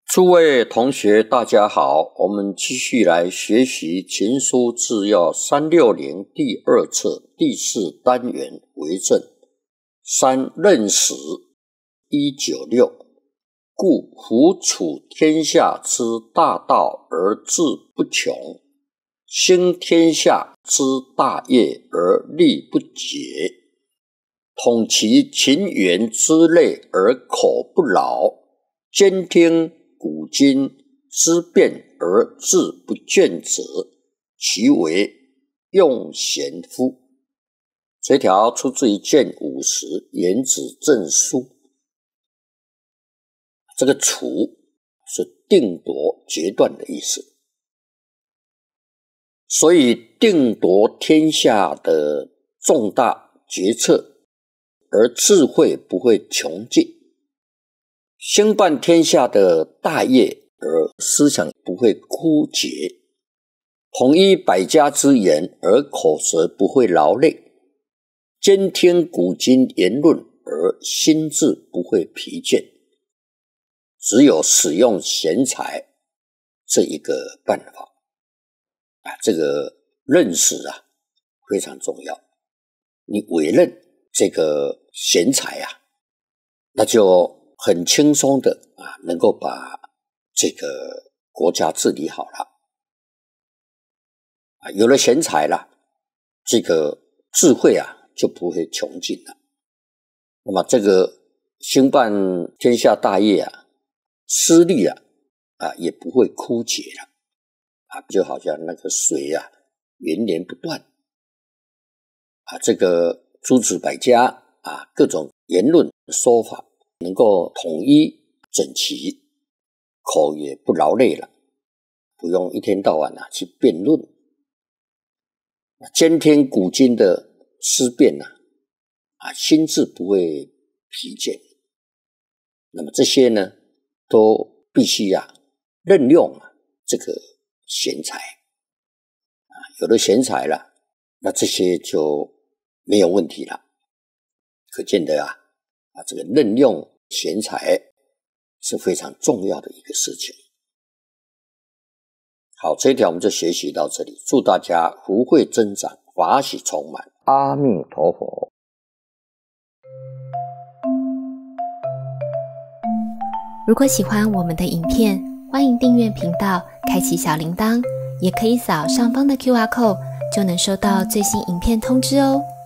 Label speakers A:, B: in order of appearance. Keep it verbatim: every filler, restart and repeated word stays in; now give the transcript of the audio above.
A: 诸位同学大家好，我们继续来学习情书治要三六零第二册第四单元为证。三任史一九六，故夫处天下之大道而志不穷，兴天下之大业而力不竭，统其秦元之类而口不劳，兼听古今之变而志不倦者，其为用贤夫。这条出自于卷五十颜子正书。这个处是定夺决断的意思，所以定夺天下的重大决策，而智慧不会穷尽，兴办天下的大业，而思想不会枯竭，统一百家之言，而口舌不会劳累，兼听古今言论，而心智不会疲倦。只有使用贤才这一个办法啊，这个任使啊非常重要。你委任这个贤才啊，那就很轻松的啊，能够把这个国家治理好了啊。有了贤才了，这个智慧啊就不会穷尽了。那么这个兴办天下大业啊，施力啊啊也不会枯竭了啊，就好像那个水啊源源不断啊，这个诸子百家啊各种言论说法能够统一整齐，口也不劳累了，不用一天到晚啊去辩论，兼听古今的思辨啊，啊心智不会疲倦。那么这些呢都必须啊任用啊这个贤才啊，有了贤才了，那这些就没有问题了。可见得啊啊这个任用贤才是非常重要的一个事情。好，这一条我们就学习到这里，祝大家福慧增长，法喜充满，阿弥陀佛。
B: 如果喜欢我们的影片，欢迎订阅频道，开启小铃铛，也可以扫上方的 Q R code， 就能收到最新影片通知哦。